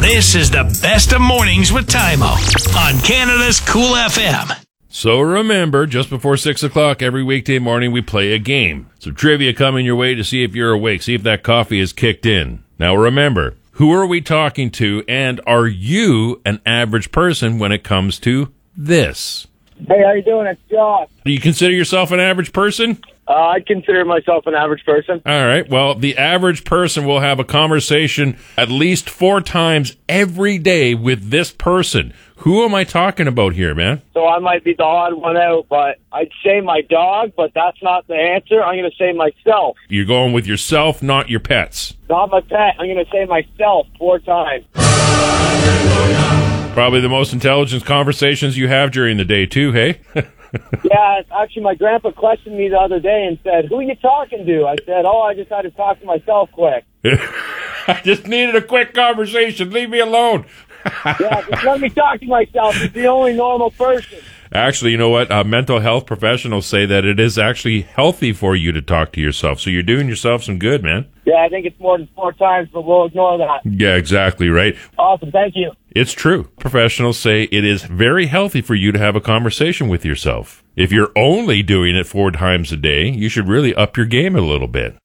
This is the best of mornings with Tymo on Canada's Cool FM. So remember, just before 6 o'clock every weekday morning, we play a game. Some trivia coming your way to see if you're awake, see if that coffee is kicked in. Now remember, who are we talking to, and are you an average person when it comes to this? Hey, how you doing? It's Josh. Do you consider yourself an average person? I consider myself an average person. All right. Well, the average person will have a conversation at least 4 times every day with this person. Who am I talking about here, man? So I might be the odd one out, but I'd say my dog, but that's not the answer. I'm going to say myself. You're going with yourself, not your pets. Not my pet. I'm going to say myself 4 times. Probably the most intelligent conversations you have during the day, too, hey? Yeah, actually, my grandpa questioned me the other day and said, "Who are you talking to?" I said, I just had to talk to myself quick. I just needed a quick conversation. Leave me alone. Yeah, just let me talk to myself. It's the only normal person. Actually, you know what? Mental health professionals say that it is actually healthy for you to talk to yourself. So you're doing yourself some good, man. Yeah, I think it's more than 4 times, but we'll ignore that. Yeah, exactly, right? Awesome, thank you. It's true. Professionals say it is very healthy for you to have a conversation with yourself. If you're only doing it 4 times a day, you should really up your game a little bit.